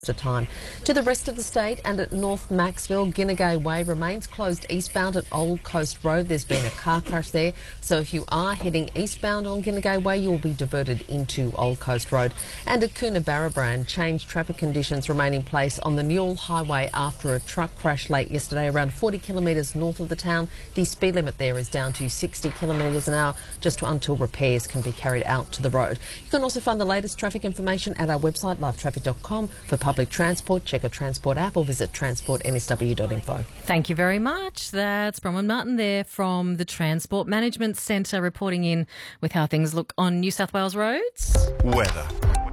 a time. To the rest of the state and at North Maxville, Ginnegay Way remains closed eastbound at Old Coast Road. There's been a car crash there, so if you are heading eastbound on Ginnegay Way, you'll be diverted into Old Coast Road. And at Coonabarabran, changed traffic conditions remain in place on the Newell Highway after a truck crash late yesterday around 40 kilometres north of the town. The speed limit there is down to 60 kilometres an hour just until repairs can be carried out to the road. You can also find the latest traffic information at our website livetraffic.com. For public transport, check a Transport app or visit transportnsw.info. Thank you very much. That's Bronwyn Martin there from the Transport Management Centre reporting in with how things look on New South Wales roads. Weather.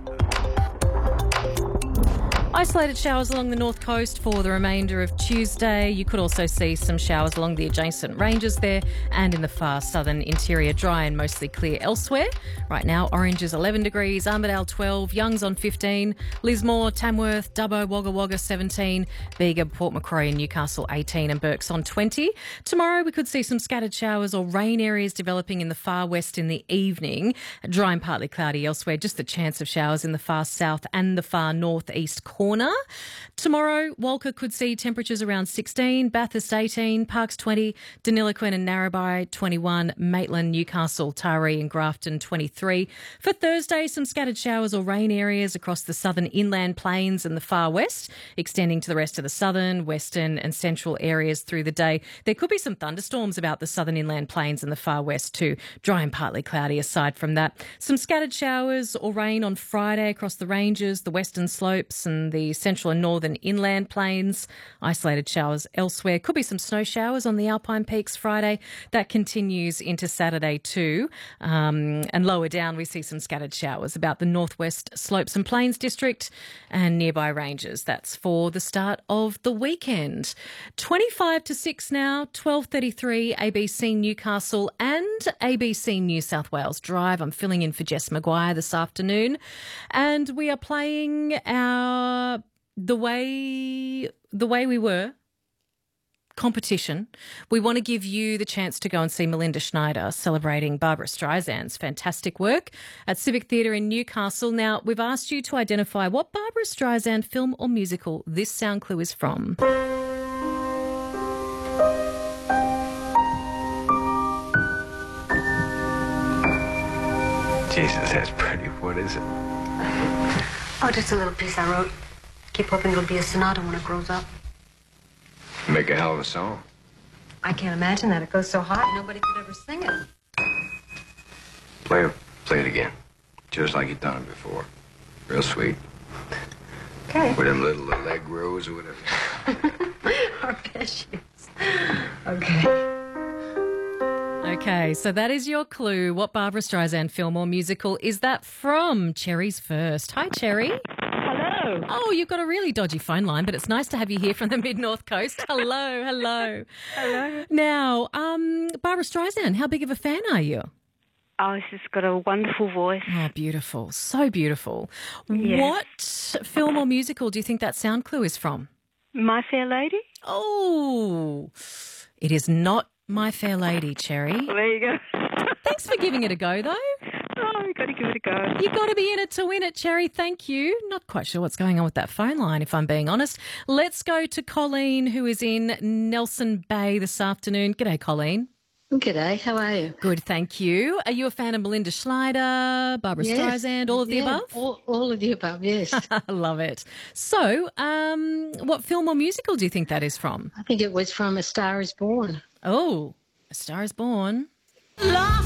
Isolated showers along the north coast for the remainder of Tuesday. You could also see some showers along the adjacent ranges there and in the far southern interior. Dry and mostly clear elsewhere. Right now, Orange is 11 degrees, Armidale 12, Young's on 15, Lismore, Tamworth, Dubbo, Wagga Wagga 17, Bega, Port Macquarie and Newcastle 18 and Burke's on 20. Tomorrow, we could see some scattered showers or rain areas developing in the far west in the evening. Dry and partly cloudy elsewhere. Just a chance of showers in the far south and the far northeast corner. Tomorrow, Walker could see temperatures around 16, Bathurst 18, Parkes 20, Deniliquin and Narrabri 21, Maitland, Newcastle, Taree and Grafton 23. For Thursday, some scattered showers or rain areas across the southern inland plains and the far west, extending to the rest of the southern, western and central areas through the day. There could be some thunderstorms about the southern inland plains and the far west too. Dry and partly cloudy aside from that. Some scattered showers or rain on Friday across the ranges, the western slopes and the central and northern inland plains. Isolated showers elsewhere. Could be some snow showers on the Alpine Peaks Friday. That continues into Saturday too. And lower down we see some scattered showers about the northwest slopes and plains district and nearby ranges. That's for the start of the weekend. 25 to 6 now, 12:33 ABC Newcastle and ABC New South Wales Drive. I'm filling in for Jess Maguire this afternoon. And we are playing our The Way We Were competition. We want to give you the chance to go and see Melinda Schneider celebrating Barbara Streisand's fantastic work at Civic Theatre in Newcastle. Now, we've asked you to identify what Barbara Streisand film or musical this sound clue is from. Jesus, that's pretty. What is it? Oh, just a little piece I wrote. Keep hoping it'll be a sonata when it grows up. Make a hell of a song. I can't imagine that. It goes so high, nobody could ever sing it. Play it again. Just like you've done it before. Real sweet. Okay. With them little allegros or whatever. Arpeggios. Okay. Okay, so that is your clue. What Barbara Streisand film or musical is that from? Cherry's first. Hi, Cherry. Hello. Oh, you've got a really dodgy phone line, but it's nice to have you here from the Mid-North Coast. Hello, hello. Hello. Now, Barbara Streisand, how big of a fan are you? Oh, she's got a wonderful voice. Oh, beautiful. So beautiful. Yes. What film or musical do you think that sound clue is from? My Fair Lady? Oh, it is not My Fair Lady, Cherry. Well, there you go. Thanks for giving it a go, though. Oh, we've got to give it a go. You've got to be in it to win it, Cherry. Thank you. Not quite sure what's going on with that phone line, if I'm being honest. Let's go to Colleen, who is in Nelson Bay this afternoon. G'day, Colleen. G'day, how are you? Good, thank you. Are you a fan of Melinda Schneider, Barbara Streisand, all of the above? All of the above, yes. I love it. So, what film or musical do you think that is from? I think it was from A Star is Born. Oh, A Star is Born. Lost